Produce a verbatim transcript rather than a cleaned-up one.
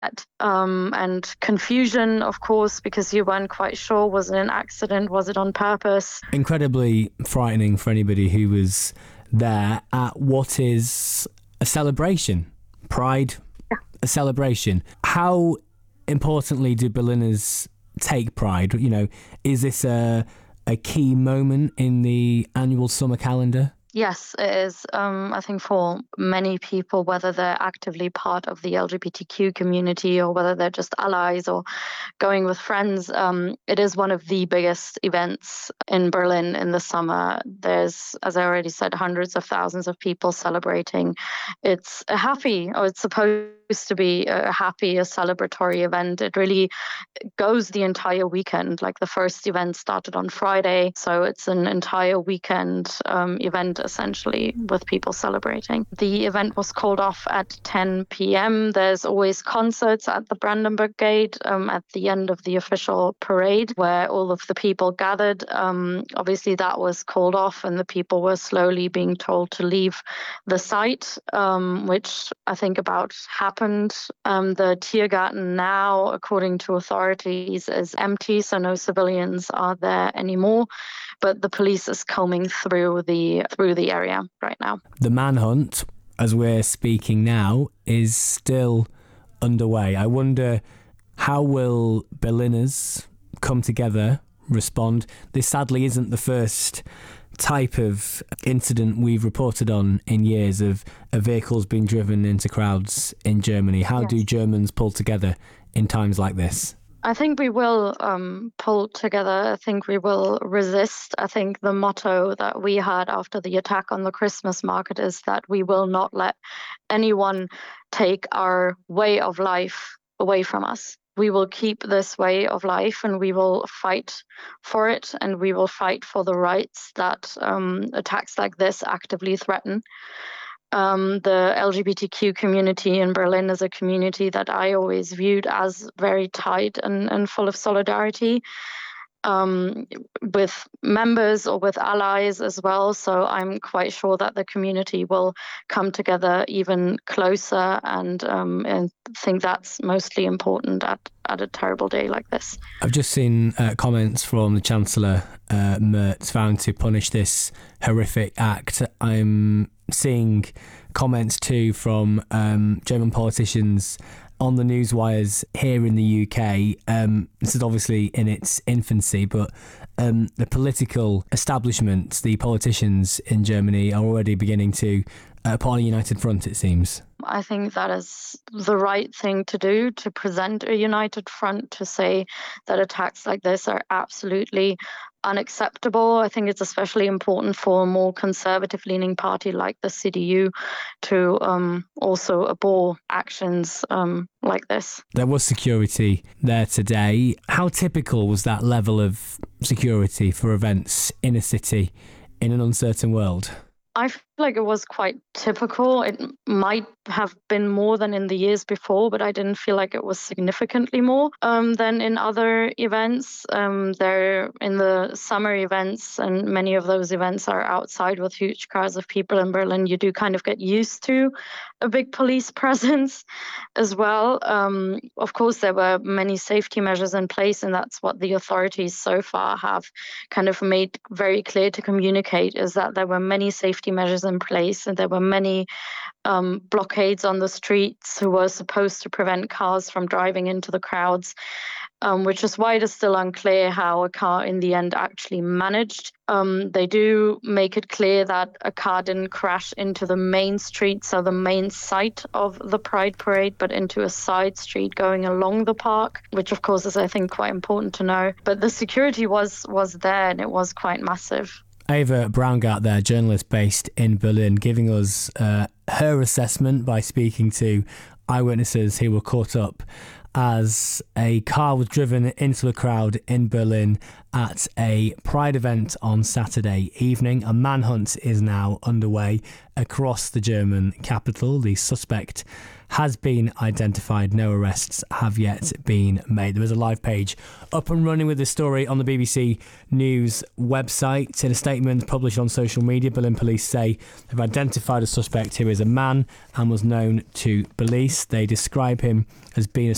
um, and confusion, of course, because you weren't quite sure, was it an accident, was it on purpose? Incredibly frightening for anybody who was there at what is a celebration, Pride, yeah. a celebration. How importantly do Berliners take Pride? You know, is this a a key moment in the annual summer calendar? Yes, it is. Um, I think for many people, whether they're actively part of the L G B T Q community or whether they're just allies or going with friends, um, it is one of the biggest events in Berlin in the summer. There's, as I already said, hundreds of thousands of people celebrating. It's a happy, or it's supposed to be a happy, a celebratory event. It really goes the entire weekend. Like the first event started on Friday, so it's an entire weekend um, event essentially with people celebrating. The event was called off at ten p.m. There's always concerts at the Brandenburg Gate um, at the end of the official parade where all of the people gathered. Um, obviously that was called off and the people were slowly being told to leave the site, um, which I think about happened. Um, the Tiergarten now, according to authorities, is empty, so no civilians are there anymore. But the police is combing through the through the area right now. The manhunt, as we're speaking now, is still underway. I wonder, how will Berliners come together, respond? This sadly isn't the first type of incident we've reported on in years of, of vehicles being driven into crowds in Germany. How yes. do Germans pull together in times like this? I think we will um, pull together. I think we will resist. I think the motto that we had after the attack on the Christmas market is that we will not let anyone take our way of life away from us. We will keep this way of life and we will fight for it, and we will fight for the rights that um, attacks like this actively threaten. Um, the L G B T Q community in Berlin is a community that I always viewed as very tight and, and full of solidarity um, with members or with allies as well. So I'm quite sure that the community will come together even closer, and um, and think that's mostly important at, at a terrible day like this. I've just seen uh, comments from the Chancellor uh, Merz vowing to punish this horrific act. I'm seeing comments too from um, German politicians on the news wires here in the U K. Um, this is obviously in its infancy, but um, the political establishment, the politicians in Germany are already beginning to uh, put on a united front, it seems. I think that is the right thing to do, to present a united front, to say that attacks like this are absolutely unacceptable. I think it's especially important for a more conservative-leaning party like the C D U to um, also abhor actions um, like this. There was security there today. How typical was that level of security for events in a city in an uncertain world? I feel like it was quite typical. It might have been more than in the years before, but I didn't feel like it was significantly more um, than in other events. Um, there in the summer events, and many of those events are outside with huge crowds of people in Berlin, you do kind of get used to a big police presence as well. Um, of course, there were many safety measures in place, and that's what the authorities so far have kind of made very clear to communicate, is that there were many safety measures in place, and there were many um, blockades on the streets who were supposed to prevent cars from driving into the crowds, um, which is why it is still unclear how a car in the end actually managed. Um, they do make it clear that a car didn't crash into the main street, so the main site of the Pride Parade, but into a side street going along the park, which of course is, I think, quite important to know. But the security was was there, and it was quite massive. Eva Braungart there, journalist based in Berlin, giving us uh, her assessment by speaking to eyewitnesses who were caught up as a car was driven into a crowd in Berlin at a Pride event on Saturday evening. A manhunt is now underway across the German capital. The suspect has been identified. No arrests have yet been made. There is a live page up and running with this story on the B B C News website. In a statement published on social media, Berlin police say they've identified a suspect who is a man and was known to police. They describe him as being a